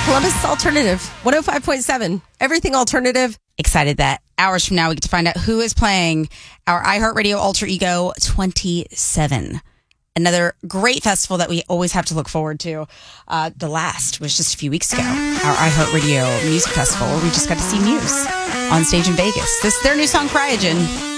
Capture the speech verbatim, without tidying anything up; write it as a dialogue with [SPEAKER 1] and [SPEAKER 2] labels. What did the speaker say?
[SPEAKER 1] Columbus Alternative, one oh five point seven. Everything alternative.
[SPEAKER 2] Excited that hours from now we get to find out who is playing our iHeartRadio Alter Ego twenty-seven. Another great festival that we always have to look forward to. Uh, the last was just a few weeks ago. Our iHeartRadio Music Festival, where we just got to see Muse on stage in Vegas. This is their new song, Cryogen.